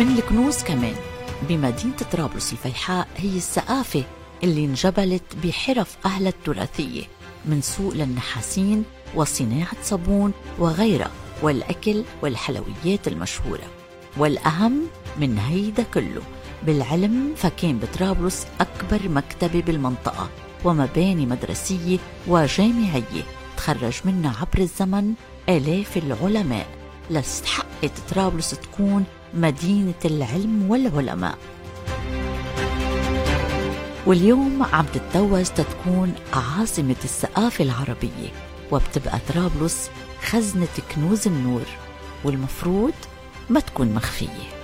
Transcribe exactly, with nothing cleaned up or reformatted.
من الكنوز كمان بمدينة طرابلس الفيحاء هي الثقافة اللي انجبلت بحرف أهلها التراثية، من سوق للنحاسين وصناعة صابون وغيرها، والأكل والحلويات المشهورة. والأهم من هيدا كله بالعلم، فكان بطرابلس أكبر مكتبة بالمنطقة ومباني مدرسية وجامعية تخرج منها عبر الزمن آلاف العلماء، لاستحقت طرابلس تكون مدينة العلم والعلماء. واليوم عم تتوج تتكون عاصمة الثقافة العربية، وبتبقى طرابلس خزنة كنوز النور، والمفروض ما تكون مخفية.